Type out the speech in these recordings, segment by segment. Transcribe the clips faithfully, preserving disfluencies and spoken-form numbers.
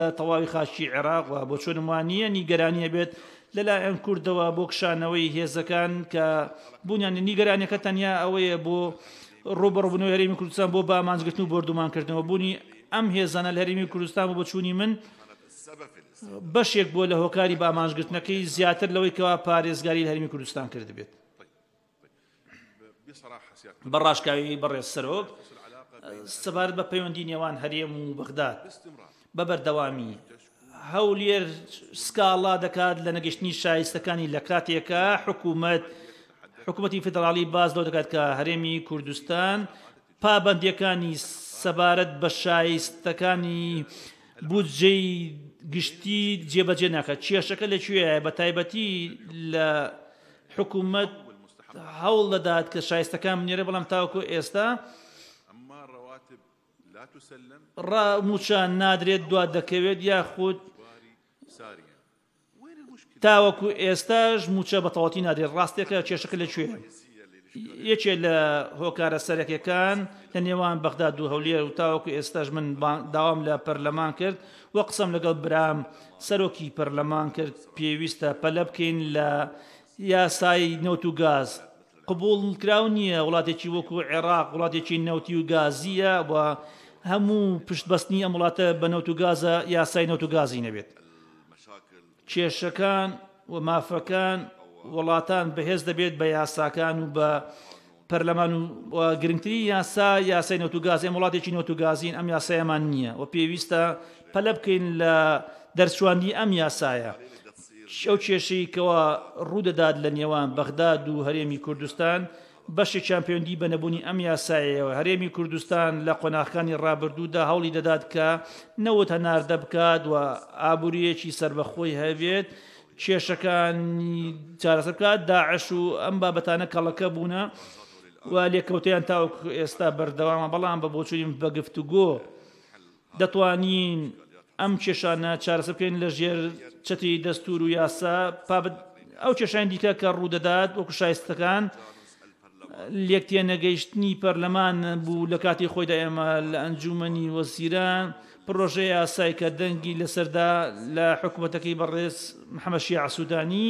تەواوی خاچی عێراق و بۆ چۆن وانە نیگەرانیە بێت لەلایەن کوردەوە بۆ کشانەوەی هێزەکان کە بوونیان نیگەرانیەکە تەنیا ئەوەیە بۆ ڕۆبەڕبوونەوەی هەرێمی کوردستان بۆ بە ئامانجگرتن و بردومانکردنەوە بوونی ئەم هێزانە لە هەرێمی کوردستان بۆ چوونی من بەشێک بۆ لە هۆکاری بە ئامانجگرتنەکەی زیاتر لەوەی کەوا پارێزگاری لە هەرێمی کوردستان کرد بێت. بەڕاشکاوی بەڕێز سەرۆک سەبارەت بە پەیوەندی نێوان هەرێم و بەغداد بە بەردەوامی هەولێر سکاڵا دەکات لە نەگەشتنی شایستەکانی لە کاتێکە حکوومەت حکوومەتی فدراڵی باز لەو دەکات کە هەرێمی کوردستان پابەندیەکانی سەبارەت بە شایستەکانی بودجەی گشتی جێبەجێ ناکات. کێشەکە لەکوێیە؟ بە تایبەتی لە حکوومەت هەوڵ دەدات کە شایستەکان بنێرە، بەڵام تاوەکو ئێستا ڕاموچان نادرێت دوات دەکەوێت یاخود تاوەکو ئێستاش موچە بەتەواتی نادرێت. ڕاستێکە کێشەکە لەکوێ؟ یەکێ لە هۆکارە سەرەکیەکان لە نێوان بەغداد و هەولێر و تاوەکو ئێستاش من داوام لە پەرلەمان کرد و قسەم لەگەڵ برام سەرۆکی پەرلەمان کرد پێویستە پەلە بکەین لە یاسای نەوت و گاز. قبول کراو نییە وڵاتێکی وەکو عێراق وڵاتێکی نەوتی و گازیە و هەموو پشتبەستنی ئەم وڵاتە بە نەوت و گازە یاسای نەوت و گازی نەبێت. کێشەکان و مافەکان وڵاتان بەهێز دەبێت بە یاساکان و بە پەرلەمان و گرنگتری یاسا یاسای نەوت و گاز. ئەم وڵاتێکی نەوت و گازین، ئەم یاسایەمان نییە و پێویستە پەلە بکەین لە دەرچوانی ئەم یاسایە. ئەو کێشەی کەوا ڕوودەدات لە نێوان بەغداد و هەرێمی کوردستان بەشێکیان پەیوەندی بە نەبوونی ئەم یاسایەوە. هەرێمی کوردستان لە قۆناغەکانی ڕابردوودا هەوڵی دەدات کە نەوت هەناردە بکات و ئابوووریەکی سربەخۆی هەبێت، کێشەکانی چارەسەر بکات. داعش و ئەم بابەتانە کەڵەکە بوونە و لێکەوتیان تاوەکو ئێستا بەردەوامە، بەڵام بە بۆچووی بە گفتوگۆ دەتوانین ئەم کێشانە چارەسەر بکەین لە ژێر چەتری دەستور و یاسا. ئەو کێشان دیکە کە ڕوودەدات وەکو شایستەکان لێکتێ نەگەیشتنی پەرلەمان بوو لە کاتی خۆیدا. ئێمە لە ئەنجومەنی وەزیران پرۆژەی یاسای کە دەنگی لەسەردا لە حکوومەتەکەی بەڕێز محەممەد شیع سوودانی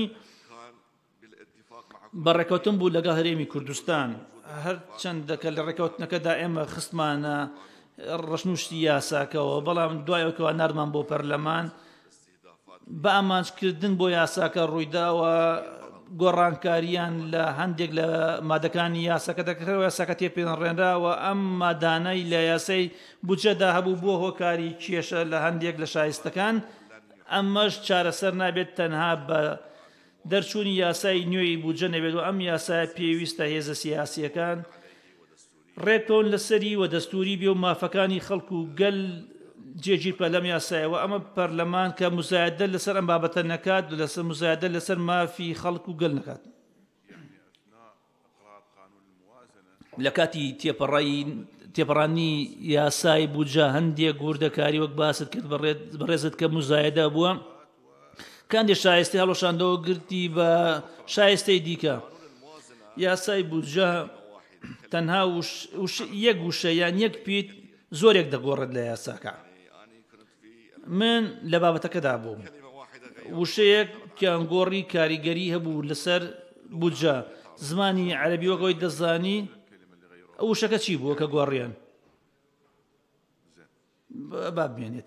بەڕێکەوتن بوو لەگەڵ هەرێمی کوردستان. هەر چەندەکە لە ڕێکەوتنەکەدا ئێمە خستمانە ڕەشنوشتی یاساکەەوە، بەڵام دوایەوەکەوە ناردمان بۆ پەرلەمان بە ئامانجکردن بۆ یاساکە ڕوویداوە گۆڕانکاریان لە هەندێک لە مادەکانی یاساکە دەکرێتەوە. یاساکە تێپێنڕێنراوە ئەم مادانەی لە یاسای بودجەدا هەبوو بۆ هۆکاری کێشە لە هەندێک لە شایستەکان. ئەمەش چارەسەر نابێت تەنها بە دەرچوونی یاسای نوێی بودجە نەبێت و ئەم یاسای پێویستە هێزە سیاسیەکان ڕێکۆن لەسەری و دەستوری بێ و مافەکانی خەڵکو و گەل جێگیر بە لەم یاسایەوە. ئەمە پەرلەمان کە مزایدە لەسەر ئەم بابەتە نەکات و لەسەر مزایدە لەسەر مافی خەڵک و گەل نەکات. لە کاتی تێپەڕانی یاسای بودجە هەندێک گوردەکاری وەک باست کرد بەڕێزت کە مزایدە بووە کاندێ شایستی هەڵۆشاندەوە گرتی بە شایستەی دیکە. یاسای بودجە تەنها یەک وشە یان یەک پیت زۆرێک دەگۆڕێت لە یاساکە. من لە بابەتەکەدا بووم وشەیەک کە ئەنگۆڕی کاریگەری هەبوو لەسەر بودجە زمانی عەرەبی وەکەوەی دەزانی. ئەو وشەکە چی بووە کە گۆڕیان؟ بابمێنێت.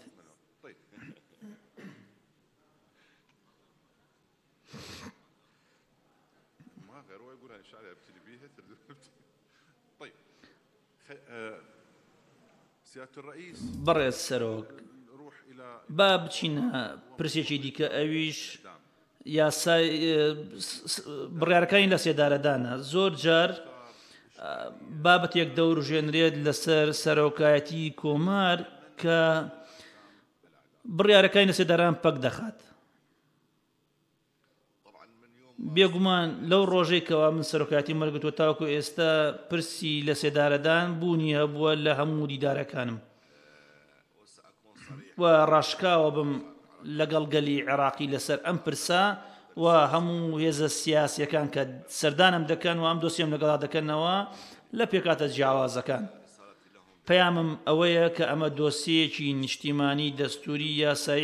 بەڕێز سەرۆک با بچینە پرسێکی دیکە، ئەویش یاسای بڕیارەکانی لە سێدارەدانە. زۆر جار بابەتێک دەوروژێنرێت لەسەر سەرۆکایەتی کۆمار کە بڕیارەکانی لە سێداران پەک دەخات. بێگومان لەو ڕۆژەی کەوا من سەرۆکایەتی مەرگتووە تاوەکو ئێستا پرسی لە سێدارەدان بوونی هەبووە لە هەموو دیدارەکانم و ڕاشکاوە بم لەگەڵ گەلی عێراقی لەسەر ئەم پرسا و هەموو هێزە سیاسیەکان کە سەردانم دەکەن و ئەم دۆسیەم لەگەڵا دەکەنەوە لە پێکاتە جیاوازەکان. پەیامم ئەوەیە کە ئەمە دۆسیەکی نیشتیمانی دەستوری یاسایی